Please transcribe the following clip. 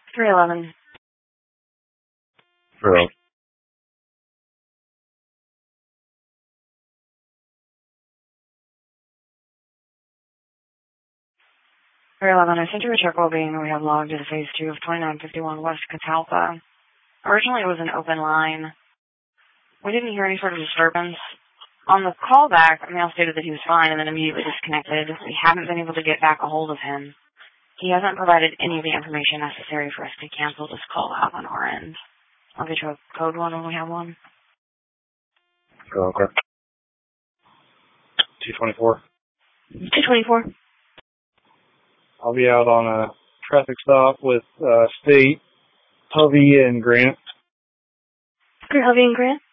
311. Bro. 311, I sent you a check well-being that we have logged as phase 2 of 2951 West Catalpa. Originally, it was an open line. We didn't hear any sort of disturbance. On the callback, Mail stated that he was fine and then immediately disconnected. We haven't been able to get back a hold of him. He hasn't provided any of the information necessary for us to cancel this call out on our end. I'll get you a code one when we have one. Okay. 224. 224. I'll be out on a traffic stop with State, Hovey, and Grant. Hovey and Grant?